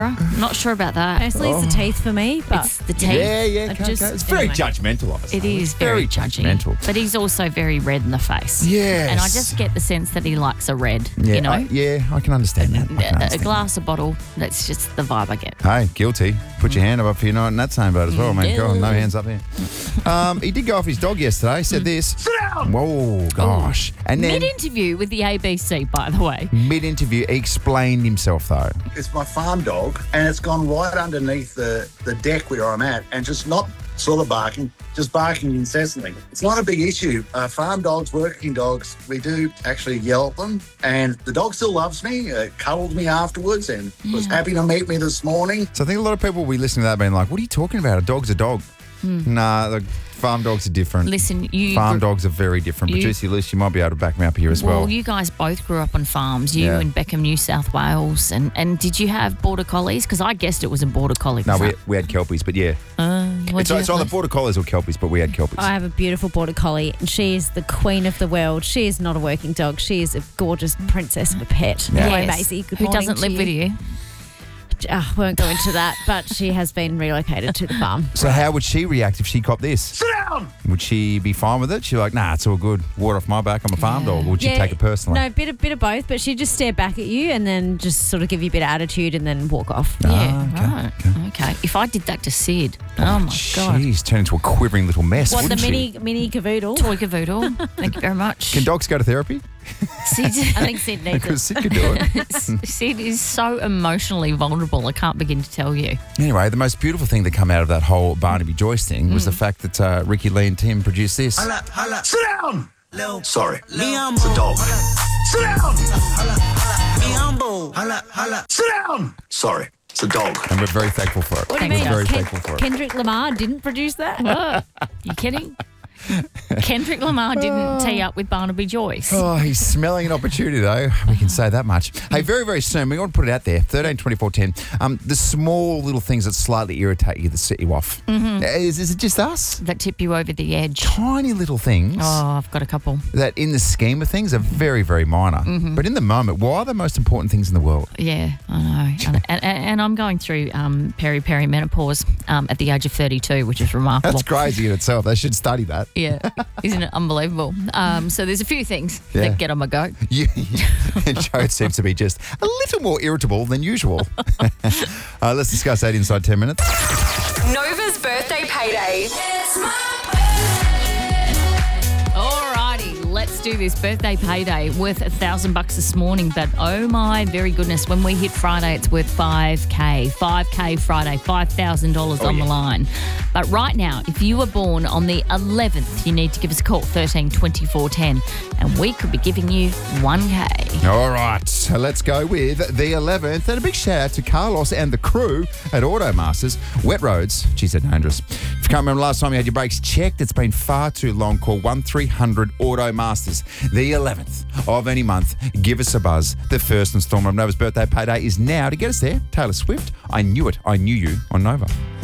Not sure about that. Personally, it's the teeth for me, but It's the teeth. I've It's very anyway. judgmental of us. It is very judgy. judgmental. But he's also very red in the face. Yes. And I just get the sense that he likes a red, Yeah, you know? I can understand that. I can A understand glass, a bottle, that's just the vibe I get. that. Hey, guilty. Put your hand up if you're not in that same boat as well, mate. God, no hands up here. He did go off his dog yesterday. He said this. Sit down! Whoa, gosh. And then Mid-interview with the ABC, by the way. mid-interview, he explained himself, though. It's my farm dog, and it's gone right underneath the deck where I'm at, and just not sort of barking, just barking incessantly. It's not a big issue. Farm dogs, working dogs, we do actually yell at them, and the dog still loves me, cuddled me afterwards, and was happy to meet me this morning. So I think a lot of people will be listening to that being like, what are you talking about? A dog's a dog. Nah, the farm dogs are different. Listen, Farm dogs are very different. Producer Liz, you might be able to back me up here as well. Well, you guys both grew up on farms, you Yeah. in Beckham, New South Wales. And did you have Border Collies? Because I guessed it was a Border Collie. No, we had Kelpies, but yeah. It's either Border Collies or Kelpies, but we had Kelpies. I have a beautiful Border Collie, and she is the queen of the world. She is not a working dog. She is a gorgeous princess of a pet. Yeah. Hello, Yes. Maisie. Good Who morning doesn't to live you. with you? Won't go into that, but she has been relocated to the farm. So how would she react if she copped this? Sit down! Would she be fine with it? She'd be like, nah, it's all good. Water off my back. I'm a farm dog. Or would she take it personally? No, bit of both, but she just stare back at you and then just sort of give you a bit of attitude and then walk off. Yeah, okay, right. Okay. If I did that to Sid, oh my God. Jeez, turn into a quivering little mess, What, the wouldn't mini cavoodle? Toy cavoodle. Thank you very much. she? Can dogs go to therapy? Sid, I think Sid needs Because it. Sid could do it. Sid is so emotionally vulnerable. I can't begin to tell you. Anyway, the most beautiful thing that came out of that whole Barnaby Joyce thing was the fact that Ricky Lee and Tim produced this. Sit down! Sorry, it's a dog. Sit down! Sit down! Sorry, it's a dog. And we're very thankful for it. What do you Thanks, mean? We're very thankful for it. Kendrick Lamar didn't produce that? What? You kidding? Kendrick Lamar didn't tee up with Barnaby Joyce. Oh, he's smelling an opportunity, though. We can say that much. Hey, very, very soon, we want to put it out there, 13, 24, 10. The small little things that slightly irritate you, that set you off. Is it just us? That tip you over the edge. Tiny little things Oh, I've got a couple. that in the scheme of things are very, very minor. But in the moment, why are the most important things in the world? Yeah, I know. And I'm going through menopause at the age of 32, which is remarkable. That's crazy in itself. They should study that. Yeah, isn't it unbelievable? So there's a few things Yeah. that get on my goat. Joe seems to be just a little more irritable than usual. Let's discuss that inside 10 minutes. Nova's birthday payday. Alrighty, let's do this. Birthday payday worth $1,000 this morning, but oh my very goodness, when we hit Friday, it's worth $5,000. $5,000 Friday, $5,000 on the line. But right now, if you were born on the 11th, you need to give us a call, 13 24 10, and we could be giving you $1,000. All right, so let's go with the 11th. And a big shout out to Carlos and the crew at Automasters. Wet roads, geez, they're dangerous. If you can't remember last time you had your brakes checked, it's been far too long. Call 1300 Automasters. The 11th of any month. Give us a buzz. The first instalment of Nova's birthday payday is now. To get us there, Taylor Swift, I Knew It, I Knew You on Nova.